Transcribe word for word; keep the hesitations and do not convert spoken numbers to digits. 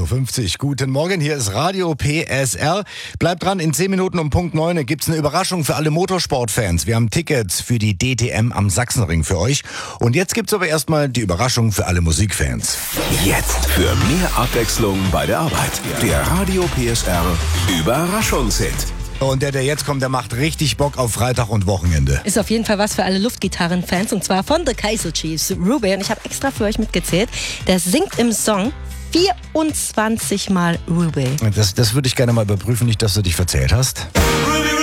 fünfzig Uhr. Guten Morgen, hier ist Radio P S R. Bleibt dran, in zehn Minuten um Punkt neun gibt's eine Überraschung für alle Motorsportfans. Wir haben Tickets für die D T M am Sachsenring für euch. Und jetzt gibt's aber erstmal die Überraschung für alle Musikfans. Jetzt für mehr Abwechslung bei der Arbeit. Der Radio P S R Überraschungshit. Und der, der jetzt kommt, der macht richtig Bock auf Freitag und Wochenende. Ist auf jeden Fall was für alle Luftgitarrenfans, und zwar von The Kaiser Chiefs. Ruby, und ich habe extra für euch mitgezählt, der singt im Song vierundzwanzig Mal Ruby. Das, das würde ich gerne mal überprüfen, nicht, dass du dich verzählt hast.